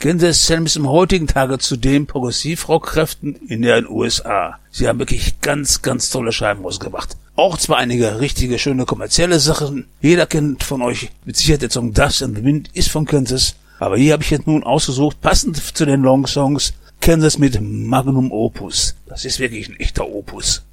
Kansas zählen bis zum heutigen Tage zu den Progressiv-Rock-Kräften in den USA. Sie haben wirklich ganz, ganz tolle Scheiben rausgebracht. Auch zwar einige richtige, schöne kommerzielle Sachen. Jeder kennt von euch mit Sicherheit der Song Dust in the Wind ist von Kansas. Aber hier habe ich jetzt nun ausgesucht, passend zu den Long Songs, Kansas mit Magnum Opus. Das ist wirklich ein echter Opus.